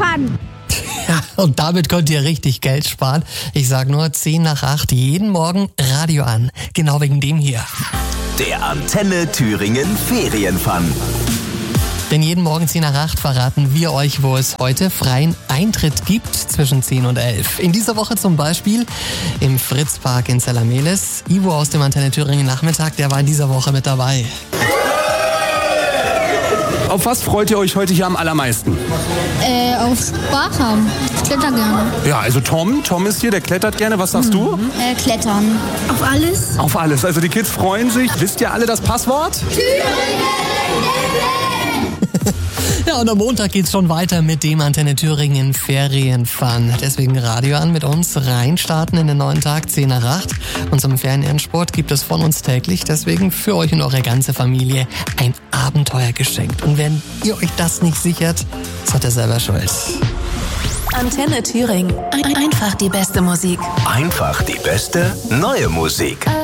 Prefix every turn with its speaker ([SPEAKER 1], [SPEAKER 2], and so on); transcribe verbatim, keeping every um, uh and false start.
[SPEAKER 1] Fun.
[SPEAKER 2] Ja, und damit könnt ihr richtig Geld sparen. Ich sag nur zehn nach acht, jeden Morgen Radio an. Genau wegen dem hier.
[SPEAKER 3] Der Antenne Thüringen Ferienfun.
[SPEAKER 2] Denn jeden Morgen zehn nach acht verraten wir euch, wo es heute freien Eintritt gibt zwischen zehn und elf. In dieser Woche zum Beispiel im Fritzpark in Zellamelis. Ivo aus dem Antenne Thüringen Nachmittag, der war in dieser Woche mit dabei.
[SPEAKER 4] Auf was freut ihr euch heute hier am allermeisten?
[SPEAKER 5] Äh, auf Spaß haben. Ich kletter gerne.
[SPEAKER 4] Ja, also Tom, Tom ist hier, der klettert gerne. Was sagst du?
[SPEAKER 5] Äh, klettern. Auf alles?
[SPEAKER 4] Auf alles. Also die Kids freuen sich. Wisst ihr alle das Passwort?
[SPEAKER 2] Ja, und am Montag geht's schon weiter mit dem Antenne Thüringen Ferienfun. Deswegen Radio an mit uns, reinstarten in den neuen Tag, zehn nach acht. Und zum Feriensport gibt es von uns täglich, deswegen für euch und eure ganze Familie ein Abenteuer geschenkt. Und wenn ihr euch das nicht sichert, seid ihr selber schuld.
[SPEAKER 6] Antenne Thüringen. Ein- Einfach die beste Musik.
[SPEAKER 3] Einfach die beste neue Musik.